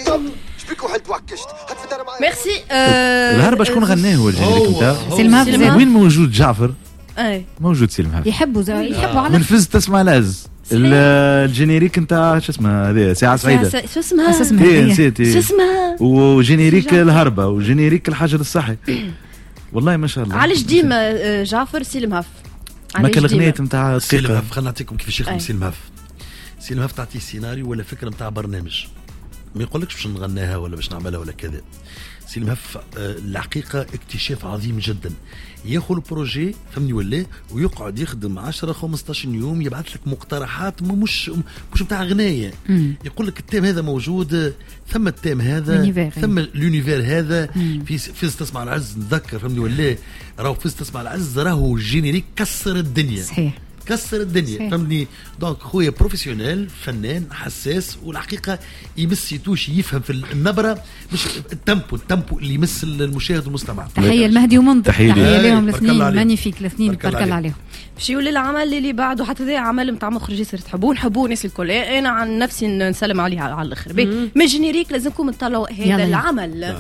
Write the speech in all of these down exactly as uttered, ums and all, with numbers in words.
ميرسي. الهربة شكون غناه هو الجينيريك نتاع؟ سلمى. وين موجود جعفر؟ اي موجود سلمى. يحبوا يحبوا على من فز تسمع العز الجينيريك نتاع شو اسمه هذه ساعة سعيدة. شو اسمها؟ ايه نسيت. شو اسمها؟ وجينيريك الهربة وجينيريك الحجر الصحي. والله ما شاء الله. علاش ديما جعفر سلم هف؟ ما كان الأغنية نتاع سلم هف. خلينا نعطيكم كيفاش يخدم سلم هف. سلم هف تعطيه سيناريو ولا فكرة نتاع برنامج. ما يقولكش باش نغناها ولا باش نعملها ولا كذا. سلم هف الحقيقة اكتشاف عظيم جدا. ياخذ البروجي فهمني ولا ويقعد يخدم عشرة خمسطاش يوم يبعث لك مقترحات مش مش نتاع غنايه. يقول لك التيم هذا موجود ثم التيم هذا ثم اليونيفير هذا مم. في فيز تسمع العز نذكر فهمني ولا راهو فيز تسمع العز راهو جينيريك كسر الدنيا صحيح كسر الدنيا فهمني. دونك خويا بروفيسيونيل فنان حساس والحقيقه يمس يتوش يفهم في النبره مش التمبو التمبو اللي يمس المشاهد والمستمع. تحيه المهدي ومنذر تحيه لهم الاثنين مانيفيك الاثنين بارك الله عليهم. باش يولي العمل اللي بعده حتى ذا عمل نتاع مخرج ياسر تحبوه نحبوه الناس الكل. انا عن نفسي نسلم عليه على الاخر من جينيريك لازمكم تطلعوا هذا العمل.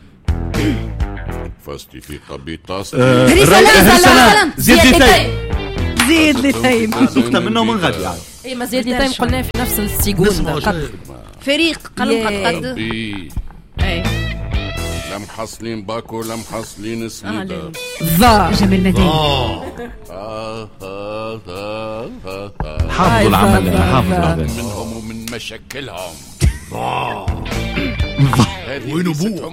فاستي في قبيطاس سلام زيد لي زيد لي تايم نقطة منه من غد يعني. اي ما زيد لي تايم قلنا في نفس السيجون فريق قلم قد قد اي لا محصلين باكو لا محصلين سميدة ذا جميل مدين حافظوا العمل حافظوا العمل منهم ومن مشاكلهم وين ابوه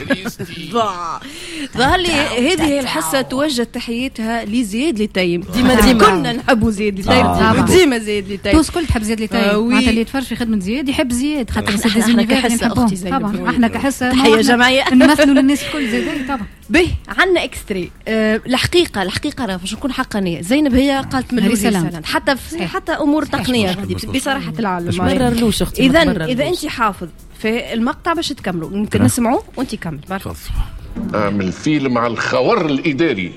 ظهر لي هذه الحصه توجه تحياتها لزياد لتايم. ديما ديما كنا نحبوا زياد لتايم ديما زياد لتايم توس كل تحب زياد لتايم. معناتها اللي يتفرج في خدمه زياد يحب زياد خاطر سيد زيني نحبهم طبعا. احنا كحصه تحيه جمعيه نمثلوا للناس الكل زياد طبعا. به عندنا اكستري. أه الحقيقه الحقيقه راه باش نكون حقانيه. زينب هي قالت من سلام حتى في حتى امور تقنيه بصراحه العالم ما مررلوش اختي. اذا اذا انت حافظ في المقطع باش تكملوا ممكن نسمعوه وانت كمل. بارك اعمل فيلم على الخور الاداري.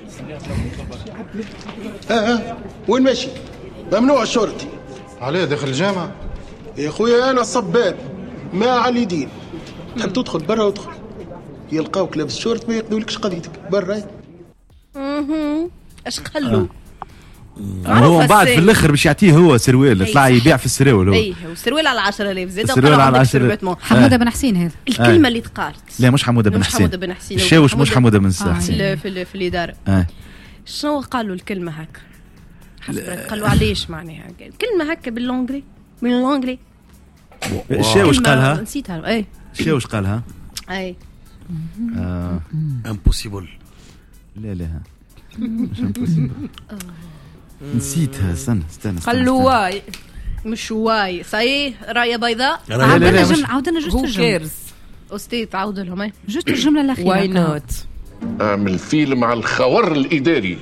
اه اه وين ماشي؟ ممنوع الشرطي. عليه داخل الجامعه يا خويا انا صباب ما على اليدين. تحب تدخل برا وادخل يلقاوك لابس شورت ما يقضولكش قضيتك برا. اها اش قالوا هو بعد في الاخر باش يعطيه هو سروال طلع يبيع في السراول هو اي والسروال على عشرة آلاف زيد السروال على عشرة آلاف. حموده بن حسين هذا الكلمه اللي تقالت. لا مش حموده بن حسين الشاوش مش حموده بن حسين في في, في الاداره. آه. شنو قالوا الكلمه هكا قالوا علاش معناها كلمه هكا باللونجلي من اللونجلي الشاوش قالها نسيتها. اي الشاوش قالها اي امبوسيبل. لا لا مش امبوسيبل نسيتها. استنى استنى قالوا واي مش واي صحيح رايه بيضاء. عاودنا جمله عاودنا جوست الجمله استاذ تعاود لهم اي جوست الجمله الاخيره. واي نوت اعمل فيلم على الخور الاداري.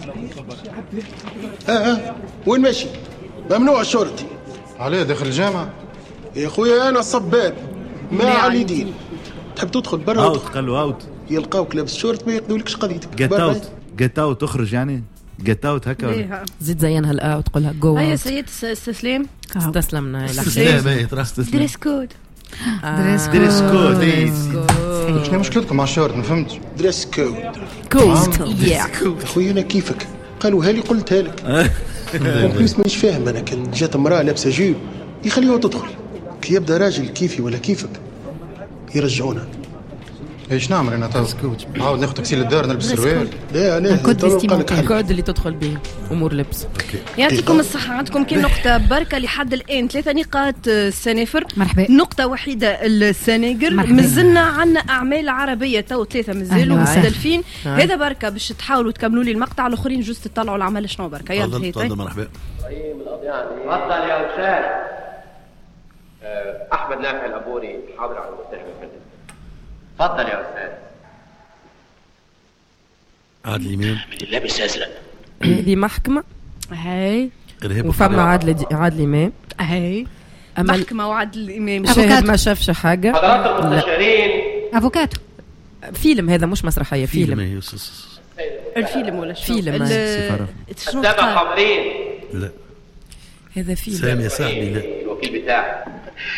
اه اه وين ماشي؟ ممنوع الشرطي. عليه داخل الجامعه يا خويا انا صباب ما على اليدين. تحب تدخل برا اوت قالوا اوت يلقاوك لابس شورت ما يقضولكش قضيتك. جيت اوت جيت اوت تخرج يعني جيت اوت هكا زيد زينها الاوت تقولها جو. هيا سيد استسلام استسلمنا. استسلام دريس كود دريس دريس كود. شنو مشكلتكم مع الشورت ما فهمتش؟ دريس كود كود يا خويا انا كيفك قالوا هالي قلتها لك. بليس مانيش فاهم انا كان جات امراه لابسه جيب يخليوها تدخل كي يبدا راجل كيفي ولا كيفك يرجعونا. ايش نعمل انا تو عاود ناخذ تاكسي للدار نلبس سروال. لا انا الكود اللي تدخل به امور لبس. يعطيكم الصحه. عندكم كي نقطه بركه لحد الان ثلاثه نقاط السنافر. مرحبا. نقطه وحيده السناجر. مازلنا عندنا اعمال عربيه تو ثلاثه مازالوا مستلفين. هذا بركه باش تحاولوا تكملوا لي المقطع الاخرين جوست تطلعوا العمل شنو بركه. يلا تفضل. مرحبا. تفضل يا استاذ. احمد نافع الابوري حاضر على المستشفى. تفضل يا استاذ. عادل امام لابس ازرق. هذه محكمه هاي وفما عادل عادل امام هاي محكمه وعادل امام شاهد ما شافش حاجه. حضرات المستشارين افوكاتو فيلم هذا مش مسرحيه فيلم. الفيلم ولا شنو؟ فيلم شنو سبع حاضرين. لا هذا فيلم. سامي يا صاحبي. لا الوكيل بتاعي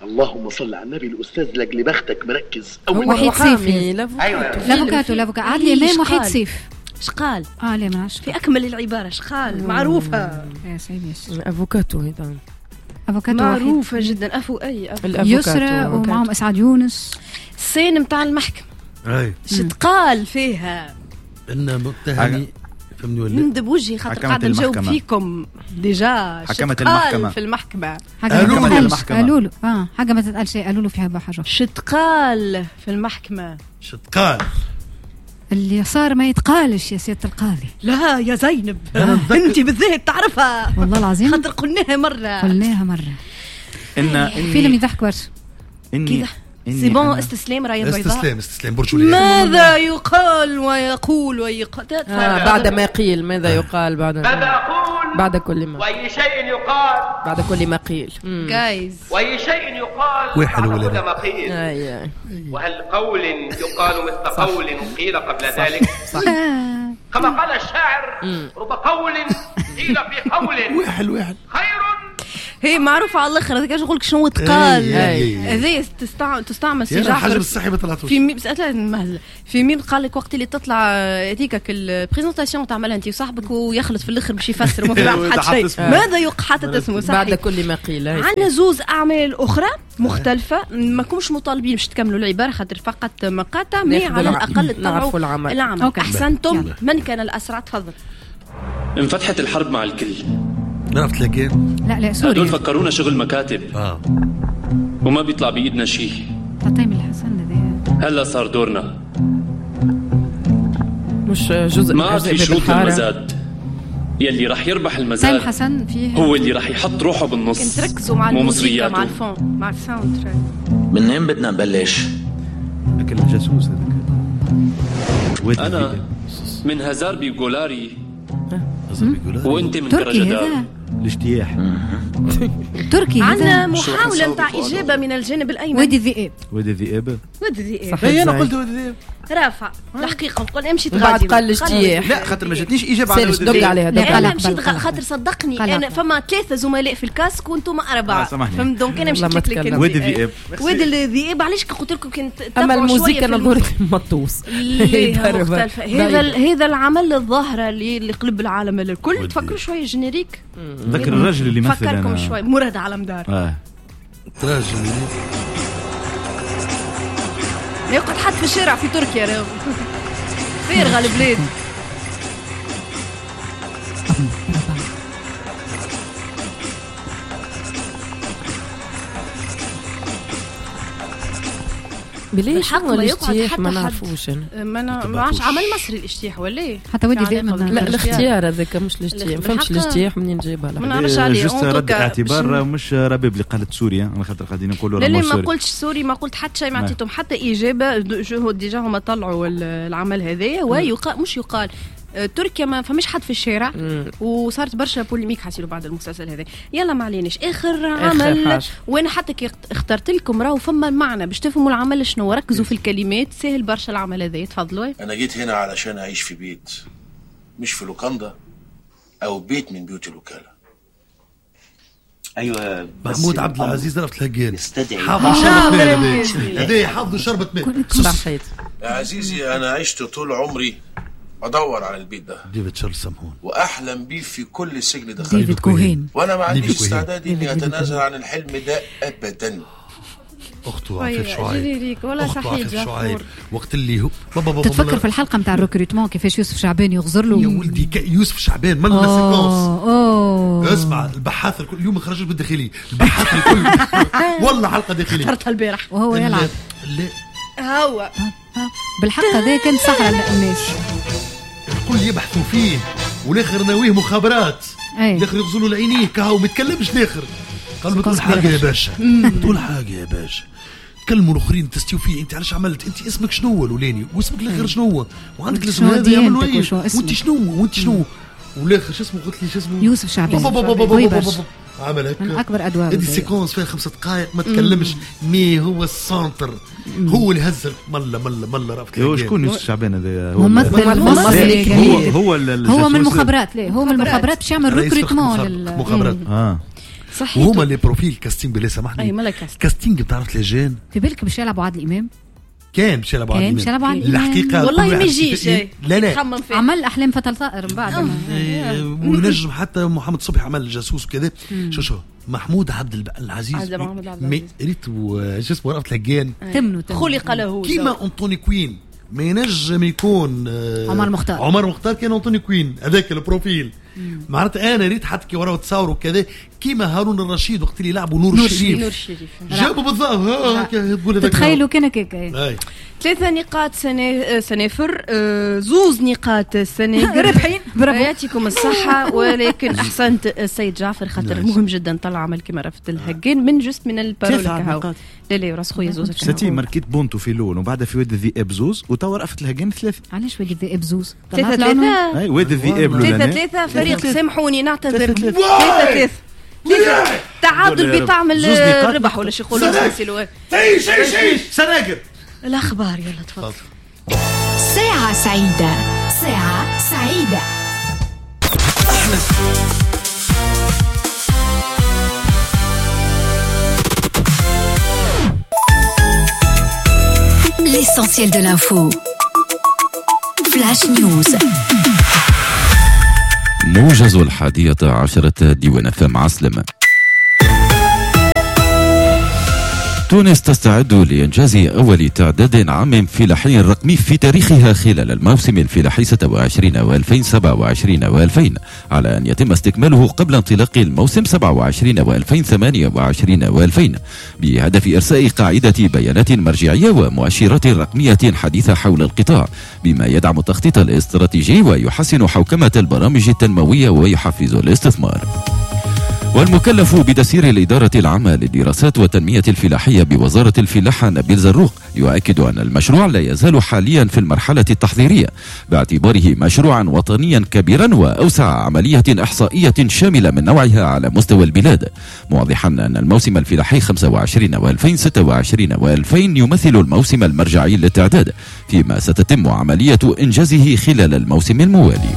اللهم صل على النبي. الاستاذ لاجل بختك مركز. هو وحيد سيفي. لافوكاتو لافوكاتو عادل امام وحيد سيف. شقال اه لا ماشي في اكمل العباره شقال معروفه يا سيدي افوكاتو هذا افوكاتو معروفه جدا. افو اي يسرى ومعهم اسعد يونس. السين متاع المحكمه اي شتقال فيها ان متهمي فهمني ولا ندب وجهي خاطر قاعده نجاوب فيكم ديجا. حكمت المحكمه في المحكمه قالوا له قالوا له اه حاجه ما تتقال شيء قالوا له فيها حاجه شتقال في المحكمه. شتقال اللي صار ما يتقالش يا سيادة القاضي. لا يا زينب انت بالذات تعرفها والله العظيم خاطر قلناها مرة قلناها مرة إن فيلم يضحك برشا. إني سي بون استسلام راية بيضاء. استسلام استسلام برجولي. ماذا يقال ويقول ويقال آه بعد ما قيل ماذا يقال بعد ماذا أقول بعد كل ما وأي شيء يقال بعد كل ما قيل جايز وأي شيء يقال بعد كل ما قيل. آه وهل قول يقال مثل قول قيل قبل ذلك؟ صح. كما قال الشاعر رب قول قيل في قول واحد واحد خير. هي معروفة على الاخر هذاك شغلك شنو تقال هذه تستعمل تستعمل سي جعفر الحجر الصحي ما طلعتوش في مي... في مين قال لك وقت اللي تطلع هذيك البريزونطاسيون تعملها انت وصاحبك ويخلط في الاخر باش يفسر وما فهمت حتى شيء. ماذا يق حتى اسمه صحيح بعد كل ما قيل. عندنا زوز اعمال اخرى مختلفة ما كنتش مطالبين باش تكملوا العبارة خاطر فقط مقاطع مي على الاقل تطلعوا العمل, العمل. احسنتم. من كان الاسرع؟ تفضل. انفتحت الحرب مع الكل. عرفت لكن لا لا سوري هدول فكرونا شغل مكاتب اه وما بيطلع بايدنا شيء. تعطيم الحسن هلا صار دورنا. مش جزء ما عاد في شروط للمزاد. يلي راح يربح المزاد حسن فيه هو اللي راح يحط روحه بالنص. كنت ركزوا مع الموسيقى مع الفون مع الساوند تراك. منين بدنا نبلش؟ اكل الجاسوس هذاك. انا من هزار بيغولاري وانت من كرجدار. الاجتياح تركي. عندنا محاولة متاع إجابة من الجانب الأيمن. وادي الذئاب. وادي الذئاب. وادي الذئاب. هي أنا قلت وادي الذئاب. رافع الحقيقة نقول امشي تغادي. بعد قال الاجتياح. لا خاطر ما جاتنيش إجابة على وادي الذئاب. عليها. لا أنا مشيت خاطر صدقني أنا فما ثلاثة زملاء في الكاسك وأنتم أربعة. فهمت دونك أنا مشيت لك لكن وادي الذئاب. وادي الذئاب علاش قلت لكم كنت أما الموسيقى نقول مطوس. مختلفة. هذا هذا العمل الظاهرة اللي اللي قلب العالم الكل. تفكروا شوية جينيريك. ذكر الرجل اللي مثل فكركم شوي مراد علمدار. اه راجل يقعد حد في الشارع في تركيا راهو فارغة البلاد. بليش حق ما يقعد حتى ما نعرفوش انا ما نعرفش عمل مصري الاجتياح ولا ايه حتى ودي دائما. لا الاختيار هذاك مش الاجتياح ما فهمتش الاجتياح منين جايبها. ما نعرفش عليه جست رد اعتبار مش ربيب اللي قالت سوريا انا خاطر قاعدين نقولوا لا لا ما قلتش سوري ما قلت حتى شيء ما عطيتهم حتى اجابه. ديجا هما طلعوا العمل هذايا ويقال مش يقال تركيا ما فماش حد في الشارع مم. وصارت برشا بوليميك حاسيلو بعد المسلسل هذا. يلا ما عليناش اخر عمل وانا حتى كي اخترت لكم راهو فما المعنى باش تفهموا العمل شنو. ركزوا في الكلمات سهل برشا العمل هذا. تفضلوا. انا جيت هنا علشان اعيش في بيت مش في لوكاندا او بيت من بيوت الوكاله. ايوه محمود عبد العزيز عرفت الهجان حافظ شربة ماء هذه حافظ شربة ماء. يا عزيزي انا عشت طول عمري ادور على البيت ده. ديفيد تشارلز سمهون واحلم بيه في كل سجن دخلته. ديفيد كوهين. وانا ما عنديش استعداد اني اتنازل عن الحلم ده ابدا. اخته عفيف شعيب ولا صحيح جعفر وقت اللي هو بابا تتفكر في الحلقه نتاع الريكروتمون كيفاش يوسف شعبان يغزر له يا ولدي يوسف شعبان من سيكونس. اسمع البحاث الكل اليوم خرجت بالداخليه البحاث الكل والله حلقه داخليه اخترتها البارح وهو يلعب. لا هو بالحق هذا كان سحر الناس الكل يبحثوا فيه والاخر ناويه مخابرات. الاخر يغزلوا العينيه كهو ما يتكلمش الاخر. قالوا تقول حاجه يا باشا تقول حاجه يا باشا. تكلموا الاخرين تستيوا فيه انت علاش عملت انت اسمك شنو الاولاني واسمك الاخر شنو وعندك الاسم هذا يعملوا ايه وانت شنو وانت شنو والاخر شو اسمه قلت لي شو اسمه يوسف شعبان عمل هكا من اكبر ادوار هذه السيكونس فيها خمسة دقائق ما تكلمش مي هو السنتر هو اللي هزر مله مله مله رافت. هو شكون يوسف شعبان هذا؟ هو ممثل مصري هو هو هو من المخابرات. لا هو من المخابرات باش يعمل ريكروتمون للمخابرات. اه وهما لي بروفيل كاستينج بالله سامحني. اي مالا كاستينج كاستينج بتعرف لجان في بالك باش يلعبوا عادل الامام كان باش يلعبوا عادل الامام كان باش يلعبوا عادل الامام الحقيقه والله ما يجيش. لا لا عمل احلام فتى الطائر من بعد ونجم حتى محمد صبحي عمل الجاسوس وكذا. شو شو محمود عبد العزيز ريت شو اسمه رأفت الهجان تمنو خلق له كيما أنطوني كوين ما ينجم يكون عمر مختار. عمر مختار كان أنطوني كوين هذاك البروفيل. معناتها انا ريت حتى كي وراه تصاوروا كذا كيما هارون الرشيد وقت اللي لعبوا نور الشريف نور الشريف جابوا بالضبط هكا تقول هذاك تخيلوا كان هكاك. ثلاثة نقاط سنة سنافر زوز نقاط سنة ربحين يعطيكم الصحة. ولكن أحسنت السيد جعفر خاطر مهم جدا طلع عمل كما رفت الهجين من جست من البارول. لا لا راس خويا زوز ستي ماركيت بونتو في لون وبعدها في واد الذئاب زوز وتوا رأفت الهجين ثلاثة. علاش واد الذئاب زوز؟ ثلاثة ثلاثة. أي واد الذئاب ثلاثة ثلاثة فريق سامحوني نعتذر. ثلاثة ثلاثة تعادل بطعم الربح ولا شي يقولوا سلسلة. ايش ايش ايش سناقر الأخبار. يلا تفضل. ساعة سعيدة ساعة سعيدة. L'essentiel de l'info. Flash News. موجز الحادية عشرة ديوان فم عسلمة. تونس تستعد لإنجاز أول تعداد عام فلاحي رقمي في تاريخها خلال الموسم الفلاحي ستة وعشرين وألفين وسبعة وعشرين وألفين على أن يتم استكماله قبل انطلاق الموسم سبعة وعشرين وألفين وثمانية وعشرين وألفين بهدف إرساء قاعدة بيانات مرجعية ومؤشرات رقمية حديثة حول القطاع بما يدعم التخطيط الاستراتيجي ويحسن حوكمة البرامج التنموية ويحفز الاستثمار. والمكلف بتسيير الإدارة العامة للدراسات والتنمية الفلاحية بوزارة الفلاحة نبيل زروق يؤكد أن المشروع لا يزال حاليا في المرحلة التحضيرية باعتباره مشروعا وطنيا كبيرا وأوسع عملية إحصائية شاملة من نوعها على مستوى البلاد، موضحا أن الموسم الفلاحي خمسة وعشرين وألفين وستة وعشرين وألفين يمثل الموسم المرجعي للتعداد فيما ستتم عملية إنجازه خلال الموسم الموالي.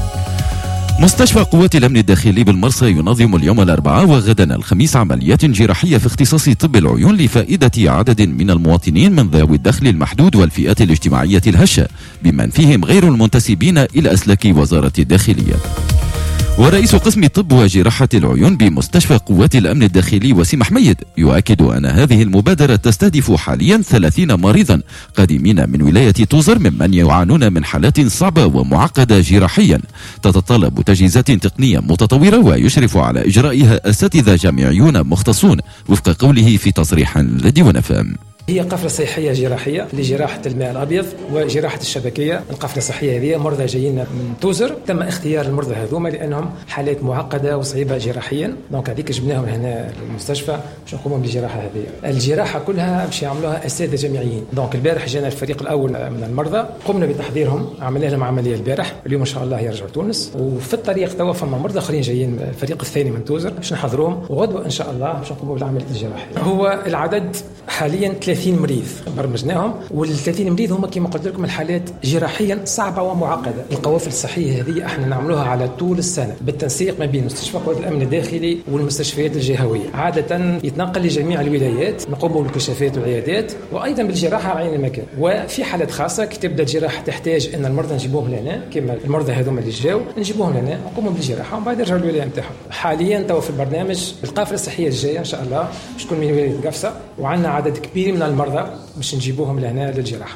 مستشفى قوات الأمن الداخلي بالمرسى ينظم اليوم الأربعاء وغدا الخميس عمليات جراحية في اختصاص طب العيون لفائدة عدد من المواطنين من ذوي الدخل المحدود والفئات الاجتماعية الهشة بمن فيهم غير المنتسبين إلى أسلاك وزارة الداخلية. ورئيس قسم الطب وجراحة العيون بمستشفى قوات الأمن الداخلي وسيم حميد يؤكد أن هذه المبادرة تستهدف حاليا ثلاثين مريضا قادمين من ولاية توزر ممن يعانون من حالات صعبة ومعقدة جراحيا تتطلب تجهيزات تقنية متطورة ويشرف على إجرائها أساتذة جامعيون مختصون وفق قوله في تصريح لديوان فام. هي قفلة صحية جراحية لجراحة الماء الأبيض وجراحة الشبكية. القفلة الصحية هذه مرضى جايين من توزر، تم اختيار المرضى هذوما لأنهم حالات معقدة وصعيبة جراحيا، دونك هذيك جبناهم هنا للمستشفى باش نقوموا بالجراحة هذه. الجراحة كلها باش يعملوها أساتذة جامعيين. دونك البارح جانا الفريق الأول من المرضى، قمنا بتحضيرهم، عملنا لهم عملية البارح، اليوم إن شاء الله يرجعوا تونس، وفي الطريق توا فما مرضى آخرين جايين الفريق الثاني من توزر باش نحضروهم، وغدوة إن شاء الله باش نقوموا بالعملية الجراحية. هو العدد حاليا ثلاثين مريض برمجناهم، وال ثلاثين مريض هما كما قلت لكم الحالات جراحيا صعبه ومعقده. القوافل الصحيه هذه احنا نعملوها على طول السنه بالتنسيق ما بين مستشفى قوات الامن الداخلي والمستشفيات الجهويه، عاده يتنقل لجميع الولايات، نقوموا بالكشافات والعيادات وايضا بالجراحه على عين المكان. وفي حالات خاصه كي تبدا الجراحه تحتاج ان المرضى نجيبوهم لنا كما المرضى هذوما اللي جاوا نجيبوهم لنا نقوموا بالجراحه ومن بعد يرجعوا للولايه نتاعهم. حاليا تو في البرنامج القافله الصحيه الجايه ان شاء الله باش تكون من ولايه قفصه، وعندنا عدد كبير من المرضى باش نجيبوهم لهنا للجراحة.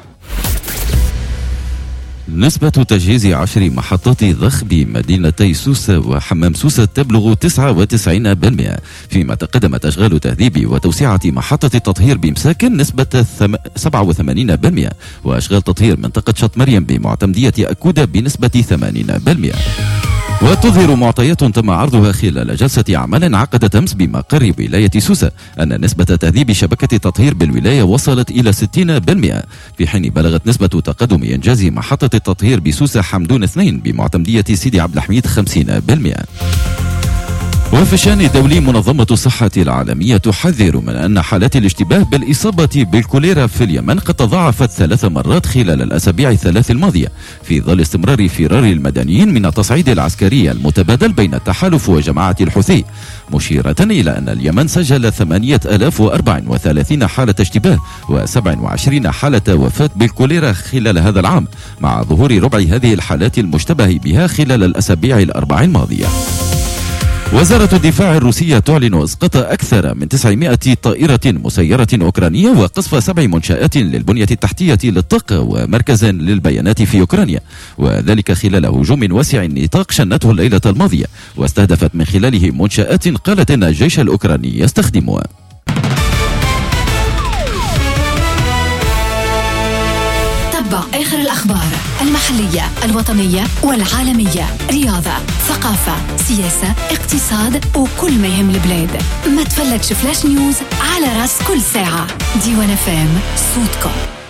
نسبة تجهيز عشر محطات ضخ بمدينتي سوسة وحمام سوسة تبلغ تسعة وتسعين بالمئة، فيما تقدمت أشغال تهذيب وتوسعة محطة التطهير بمساكن نسبة سبعة وثمانين بالمئة، وأشغال تطهير منطقة شط مريم بمعتمدية أكودة بنسبة ثمانين بالمئة. وتظهر معطيات تم عرضها خلال جلسة أعمال عقدت أمس بمقر ولاية سوسة أن نسبة تهذيب شبكة التطهير بالولاية وصلت إلى ستين بالمئة، في حين بلغت نسبة تقدم إنجاز محطة التطهير بسوسة حمدون اثنين بمعتمدية سيدي عبد الحميد خمسين بالمئة. وفي الشأن الدولي منظمة الصحة العالمية تحذر من أن حالات الاشتباه بالإصابة بالكوليرا في اليمن قد تضاعفت ثلاث مرات خلال الأسابيع الثلاث الماضية في ظل استمرار فرار المدنيين من التصعيد العسكري المتبادل بين التحالف وجماعة الحوثي، مشيرة إلى أن اليمن سجل ثمانية آلاف وأربعة وثلاثين حالة اشتباه وسبعة وعشرين حالة وفاة بالكوليرا خلال هذا العام، مع ظهور ربع هذه الحالات المشتبه بها خلال الأسابيع الأربع الماضية. وزارة الدفاع الروسية تعلن إسقاط أكثر من تسعمائة طائرة مسيرة أوكرانية وقصف سبع منشآت للبنية التحتية للطاقة ومركز للبيانات في أوكرانيا، وذلك خلال هجوم واسع النطاق شنته الليلة الماضية واستهدفت من خلاله منشآت قالت إن الجيش الأوكراني يستخدمها. تتبع آخر الأخبار المحلية الوطنية والعالمية، رياضة، ثقافة، سياسة، اقتصاد وكل ما يهم البلاد. ما تفلتش فلاش نيوز على راس كل ساعة. ديوان فام، صوتكم.